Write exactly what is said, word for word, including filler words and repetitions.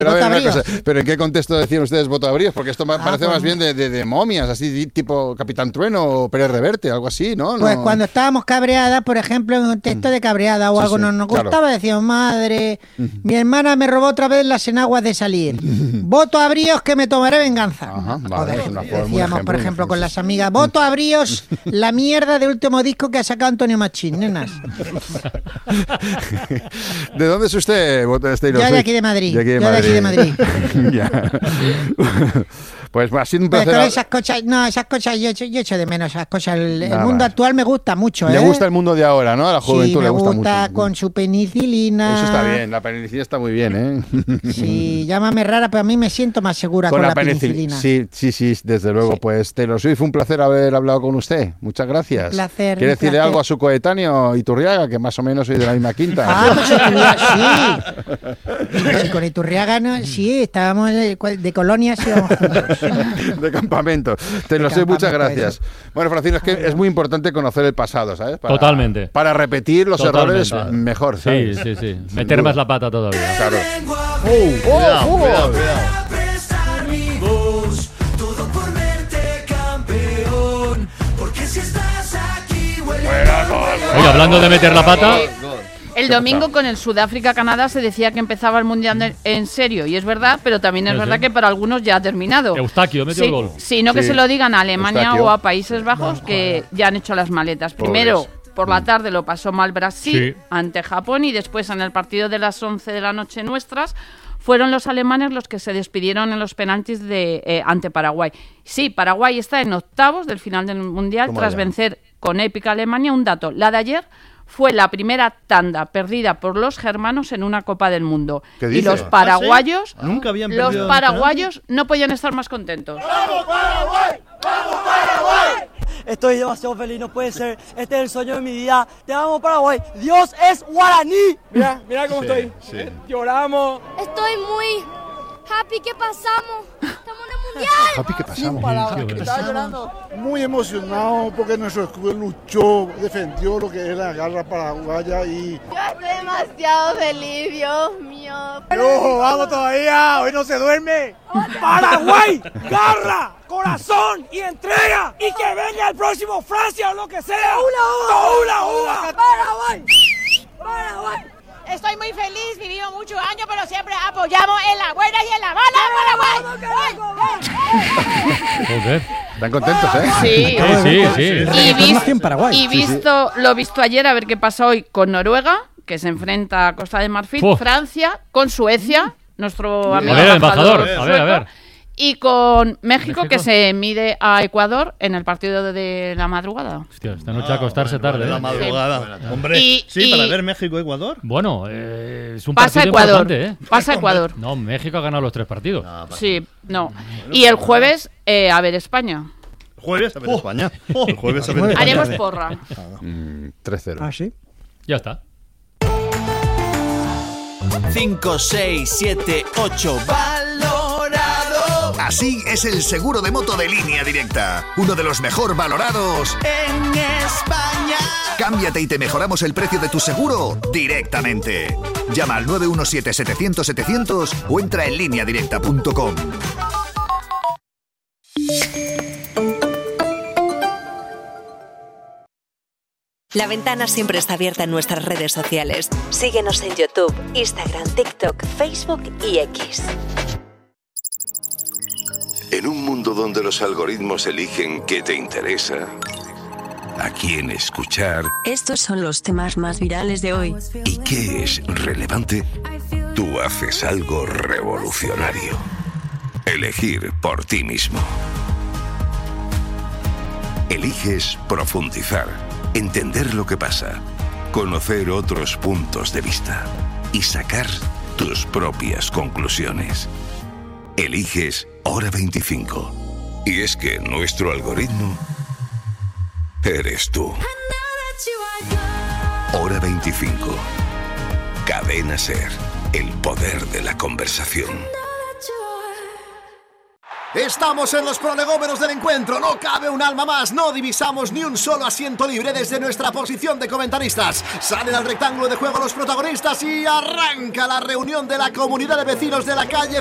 Pero, a ver, una cosa, ¿pero en qué contexto decían ustedes votabríos? Porque esto me ah, parece pues, más bien de, de, de momias, así tipo Capitán Trueno o Pérez Reverte, algo así, ¿no? Pues no... cuando estábamos cabreadas, por ejemplo, en un contexto de cabreada o sí, algo sí, no nos gustaba, claro. Decíamos, madre, mi hermana me robó otra vez las enaguas de salir. Voto a bríos que me tomaré venganza. Ajá, vale, Joder, una decíamos, ejemplo, por ejemplo, con las amigas, voto a bríos la mierda del último disco que ha sacado Antonio Machín, nenas. ¿De dónde es usted? Yo de aquí de Madrid. De aquí de Yo Madrid. de aquí de Madrid. Ya. Pues ha sido un placer. placer. Esas cosas, no, esas cosas yo echo, yo echo de menos esas cosas. El, el mundo actual me gusta mucho. Le ¿eh? gusta el mundo de ahora, ¿no? A la juventud sí, le gusta, gusta mucho. Con su penicilina. Eso está bien, la penicilina está muy bien, ¿eh? Sí, llámame rara, pero a mí me siento más segura con, con la, la penicilina. Sí, sí, sí, desde luego. Sí. Pues Taylor Swift, fue un placer haber hablado con usted. Muchas gracias. Un placer. ¿Quiere un decirle placer. algo a su coetáneo Iturriaga, que más o menos soy de la misma quinta? Ah, pues Iturriaga, sí. Con Iturriaga, no, sí, estábamos de, de colonias y íbamos juntos. De campamento. Te lo sé, muchas gracias. Eso. Bueno, Francino, es que es muy importante conocer el pasado, ¿sabes? Para, Totalmente. Para repetir los Totalmente. errores mejor, ¿sabes? Sí, sí, sí. Meter duda. Más la pata todavía. Claro. Oh, cuidado, oh, cuidado, cuidado. Oye, hablando de meter la pata... El domingo con el Sudáfrica-Canadá se decía que empezaba el Mundial en serio, y es verdad, pero también es sí, verdad sí. que para algunos ya ha terminado. Eustaquio metió sí, el gol. Sino sí. que se lo digan a Alemania Eustaquio. O a Países Bajos, que ya han hecho las maletas. Primero, por la tarde lo pasó mal Brasil sí. ante Japón, y después en el partido de las once de la noche nuestras, fueron los alemanes los que se despidieron en los penaltis de, eh, ante Paraguay. Sí, Paraguay está en octavos del final del Mundial tras ya? vencer con épica Alemania. Un dato, la de ayer fue la primera tanda perdida por los germanos en una Copa del Mundo. Y los paraguayos, ¿Ah, sí? Nunca habían los paraguayos no podían estar más contentos. ¡Vamos Paraguay! ¡Vamos Paraguay! Estoy demasiado feliz, no puede ser. Este es el sueño de mi vida. Te amo, Paraguay. Dios es guaraní. Mira, mira cómo sí, estoy. Sí. Lloramos. Estoy muy happy que pasamos. Estamos en el mundial. Happy que pasamos. Sí, estaba llorando. Muy emocionado porque nuestro escudo luchó, defendió lo que es la garra paraguaya y... Yo estoy demasiado feliz, Dios mío. ¡No, vamos todavía! ¡Hoy no se duerme! ¡Paraguay! ¡Garra! ¡Corazón! ¡Y entrega! ¡Y que venga el próximo Francia o lo que sea! ¡Una uva! ¡Paraguay! ¡Paraguay! Estoy muy feliz, vivimos muchos años, pero siempre apoyamos en la buena y en la mala, Paraguay. Joder. Están contentos, ¿eh? Sí, sí, sí. sí. Y, vis- y visto lo visto ayer, a ver qué pasa hoy con Noruega, que se enfrenta a Costa de Marfil, Uf. Francia, con Suecia, nuestro amigo a ver, embajador, a ver, a ver. Y con México, México, que se mide a Ecuador en el partido de la madrugada. Hostia, esta noche ah, a acostarse bueno, tarde. La madrugada. Sí. Hombre, y, sí, y para ver México-Ecuador. Bueno, eh, es un pasa partido Ecuador, importante, ¿eh? Pasa Ecuador. No, México ha ganado los tres partidos. No, sí, no. Y el jueves, eh, a ver España. Jueves a ver oh. España. Oh. El jueves a ver España. Haremos porra. Mm, tres cero. ¿Ah, sí? Ya está. cinco, seis, siete, ocho, valorado. Así es el seguro de moto de Línea Directa. Uno de los mejor valorados en España. Cámbiate y te mejoramos el precio de tu seguro directamente. Llama al nueve uno siete, setecientos, setecientos o entra en línea directa punto com. La Ventana siempre está abierta en nuestras redes sociales. Síguenos en YouTube, Instagram, TikTok, Facebook y X. En un mundo donde los algoritmos eligen qué te interesa, a quién escuchar... Estos son los temas más virales de hoy. ¿Y qué es relevante? Tú haces algo revolucionario. Elegir por ti mismo. Eliges profundizar. Entender lo que pasa, conocer otros puntos de vista y sacar tus propias conclusiones. Eliges Hora veinticinco. Y es que nuestro algoritmo eres tú. Hora veinticinco. Cadena SER. El poder de la conversación. Estamos en los prolegómenos del encuentro, no cabe un alma más, no divisamos ni un solo asiento libre desde nuestra posición de comentaristas. Salen al rectángulo de juego los protagonistas y arranca la reunión de la comunidad de vecinos de la calle